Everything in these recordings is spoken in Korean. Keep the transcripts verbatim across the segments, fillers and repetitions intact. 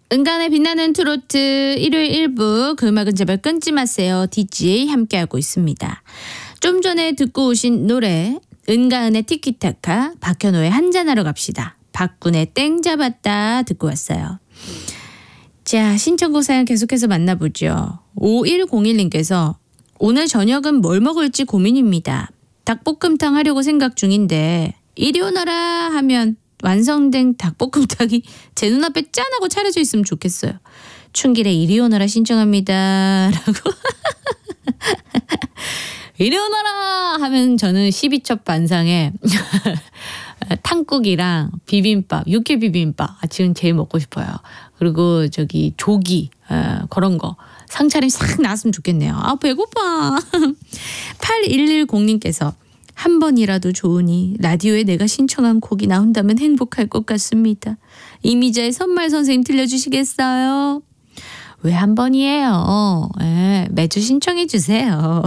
은간의 빛나는 트로트 일요일 일 부 그 음악은 제발 끊지 마세요. 디제이 함께하고 있습니다. 좀 전에 듣고 오신 노래 은가은의 티키타카, 박현호의 한잔하러 갑시다. 박군의 땡 잡았다 듣고 왔어요. 자, 신청곡 사연 계속해서 만나보죠. 오일공일 님께서 오늘 저녁은 뭘 먹을지 고민입니다. 닭볶음탕 하려고 생각 중인데 이리 오너라 하면 완성된 닭볶음탕이 제 눈앞에 짠하고 차려져 있으면 좋겠어요. 춘길에 이리 오너라 신청합니다. 라고. 이리 오너라 하면 저는 십이 첩 반상에 탕국이랑 비빔밥, 육회 비빔밥 아, 지금 제일 먹고 싶어요. 그리고 저기 조기 어, 그런 거 상차림 싹 나왔으면 좋겠네요. 아 배고파. 팔일일공 님께서 한 번이라도 좋으니 라디오에 내가 신청한 곡이 나온다면 행복할 것 같습니다. 이미자의 선말 선생님 들려주시겠어요? 왜 한 번이에요? 네, 매주 신청해 주세요.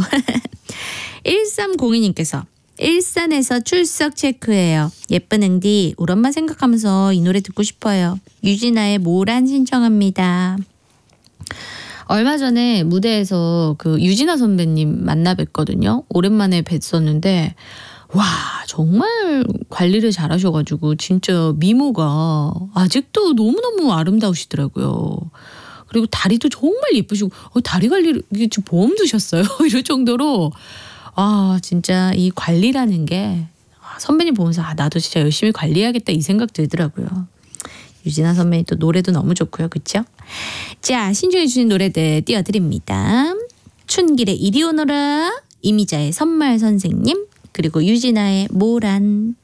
일삼공이 님께서 일산에서 출석 체크해요. 예쁜 응디 우리 엄마 생각하면서 이 노래 듣고 싶어요. 유진아의 모란 신청합니다. 얼마 전에 무대에서 그 유진아 선배님 만나 뵀거든요. 오랜만에 뵀었는데 와 정말 관리를 잘하셔가지고 진짜 미모가 아직도 너무너무 아름다우시더라고요. 그리고 다리도 정말 예쁘시고 어, 다리 관리를 지금 보험 드셨어요? 이럴 정도로 아 진짜 이 관리라는 게 선배님 보면서 아 나도 진짜 열심히 관리해야겠다 이 생각 들더라고요. 유진아 선배님 또 노래도 너무 좋고요. 그렇죠? 자 신청해 주신 노래들 띄워드립니다. 춘길의 이리 오너라, 이미자의 선말 선생님, 그리고 유진아의 모란.